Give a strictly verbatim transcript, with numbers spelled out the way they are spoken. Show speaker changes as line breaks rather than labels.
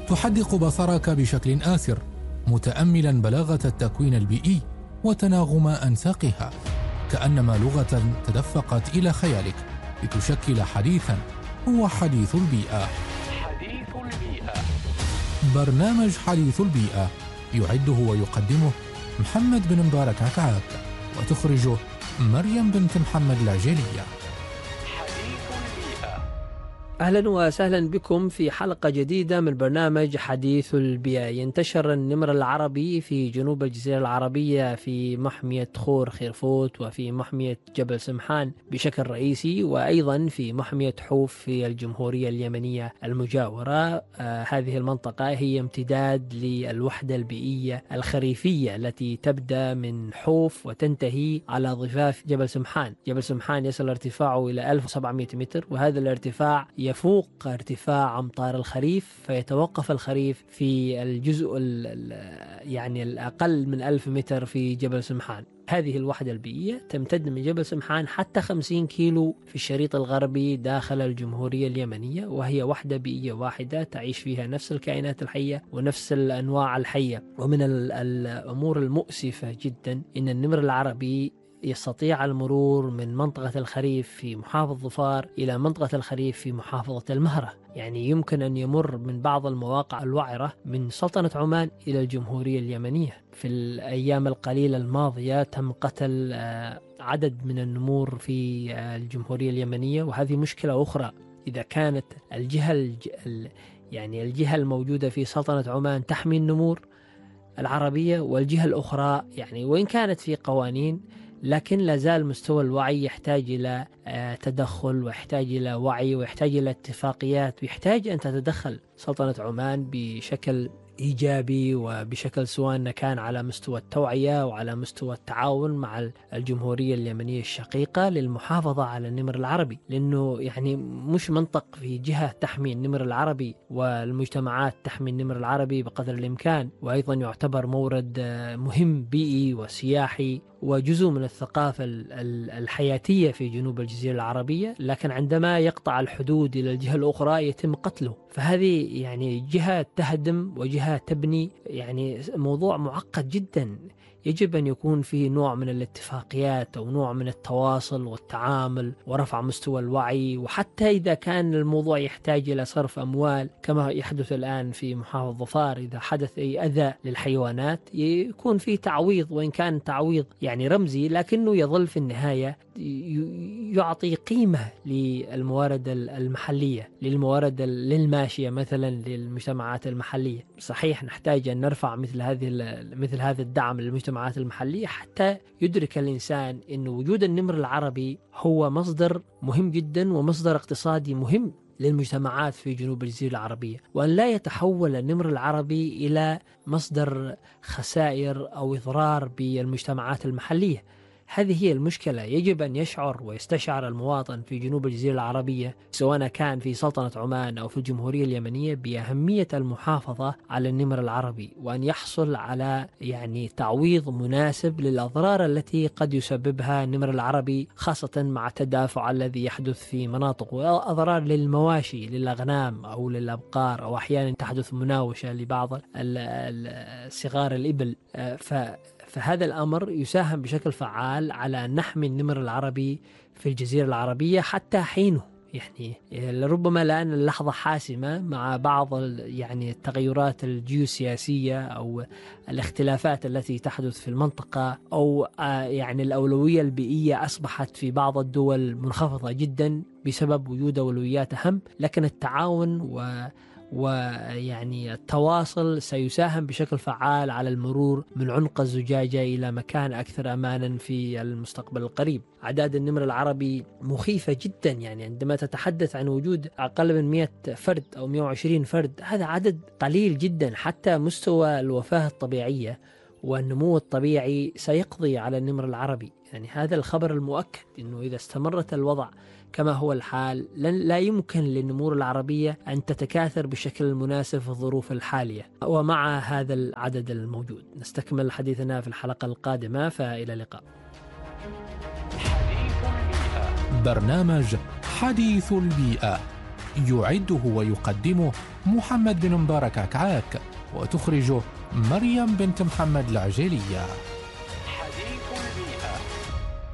تحدق بصرك بشكل آسر، متأملا بلاغة التكوين البيئي وتناغم أنساقها، كأنما لغة تدفقت إلى خيالك لتشكل حديثا هو حديث البيئة.
حديث البيئة،
برنامج حديث البيئة يعده ويقدمه محمد بن مبارك عكعاك، وتخرجه مريم بنت محمد العجيلية.
أهلا وسهلا بكم في حلقة جديدة من برنامج حديث البيئة. ينتشر النمر العربي في جنوب الجزيرة العربية في محمية خور خيرفوت وفي محمية جبل سمحان بشكل رئيسي، وأيضا في محمية حوف في الجمهورية اليمنية المجاورة. آه هذه المنطقة هي امتداد للوحدة البيئية الخريفية التي تبدأ من حوف وتنتهي على ضفاف جبل سمحان. جبل سمحان يصل ارتفاعه إلى ألف وسبعمائة متر، وهذا الارتفاع يفوق ارتفاع أمطار الخريف، فيتوقف الخريف في الجزء يعني الأقل من ألف متر في جبل سمحان. هذه الوحدة البيئية تمتد من جبل سمحان حتى خمسين كيلو في الشريط الغربي داخل الجمهورية اليمنية، وهي وحدة بيئية واحدة تعيش فيها نفس الكائنات الحية ونفس الأنواع الحية. ومن الأمور المؤسفة جدا إن النمر العربي يستطيع المرور من منطقة الخريف في محافظة ظفار إلى منطقة الخريف في محافظة المهرة. يعني يمكن أن يمر من بعض المواقع الوعرة من سلطنة عمان إلى الجمهورية اليمنية. في الأيام القليلة الماضية تم قتل عدد من النمور في الجمهورية اليمنية، وهذه مشكلة أخرى. إذا كانت الجهة الج... يعني الجهة الموجودة في سلطنة عمان تحمي النمور العربية، والجهة الأخرى يعني وإن كانت في قوانين لكن لازال مستوى الوعي يحتاج إلى تدخل، ويحتاج إلى وعي، ويحتاج إلى اتفاقيات، ويحتاج أن تتدخل سلطنة عمان بشكل إيجابي وبشكل سواء كان على مستوى التوعية وعلى مستوى التعاون مع الجمهورية اليمنية الشقيقة للمحافظة على النمر العربي. لأنه يعني مش منطق في جهة تحمي النمر العربي والمجتمعات تحمي النمر العربي بقدر الإمكان، وأيضا يعتبر مورد مهم بيئي وسياحي وجزء من الثقافة الحياتية في جنوب الجزيرة العربية، لكن عندما يقطع الحدود إلى الجهة الأخرى يتم قتله. فهذه يعني جهة تهدم وجهة تبني، يعني موضوع معقد جدا. يجب أن يكون فيه نوع من الاتفاقيات أو نوع من التواصل والتعامل ورفع مستوى الوعي، وحتى إذا كان الموضوع يحتاج إلى صرف أموال كما يحدث الآن في محافظة ظفار، إذا حدث أي أذى للحيوانات يكون فيه تعويض، وإن كان تعويض يعني رمزي لكنه يظل في النهاية يعطي قيمة للموارد المحلية، للموارد للماشية مثلا للمجتمعات المحلية. صحيح نحتاج أن نرفع مثل هذه مثل هذا الدعم للمجتمعات المحلية حتى يدرك الإنسان أن وجود النمر العربي هو مصدر مهم جدا ومصدر اقتصادي مهم للمجتمعات في جنوب الجزيرة العربية، وأن لا يتحول النمر العربي إلى مصدر خسائر أو إضرار بالمجتمعات المحلية. هذه هي المشكلة. يجب أن يشعر ويستشعر المواطن في جنوب الجزيرة العربية سواء كان في سلطنة عمان أو في الجمهورية اليمنية بأهمية المحافظة على النمر العربي، وأن يحصل على يعني تعويض مناسب للأضرار التي قد يسببها النمر العربي، خاصة مع التدافع الذي يحدث في مناطق، وأضرار للمواشي للأغنام أو للأبقار، أو أحيانا تحدث مناوشة لبعض صغار الإبل. ف فهذا الأمر يساهم بشكل فعال على أن نحمي النمر العربي في الجزيرة العربية حتى حينه. يعني لربما الآن اللحظة حاسمة مع بعض يعني التغيرات الجيوسياسية أو الاختلافات التي تحدث في المنطقة، أو يعني الأولوية البيئية أصبحت في بعض الدول منخفضة جدا بسبب وجود أولويات أهم، لكن التعاون و ويعني التواصل سيساهم بشكل فعال على المرور من عنق الزجاجة إلى مكان أكثر أمانا في المستقبل القريب. أعداد النمر العربي مخيفة جدا، يعني عندما تتحدث عن وجود أقل من مئة فرد أو مئة وعشرين فرد، هذا عدد قليل جدا. حتى مستوى الوفاة الطبيعية والنمو الطبيعي سيقضي على النمر العربي. يعني هذا الخبر المؤكد أنه إذا استمرت الوضع كما هو الحال لا يمكن للنمور العربية أن تتكاثر بالشكل المناسب في الظروف الحالية ومع هذا العدد الموجود. نستكمل حديثنا في الحلقة القادمة، فإلى اللقاء.
برنامج حديث البيئة يعده ويقدمه محمد بن مبارك عكعاك، وتخرج مريم بنت محمد العجيلية.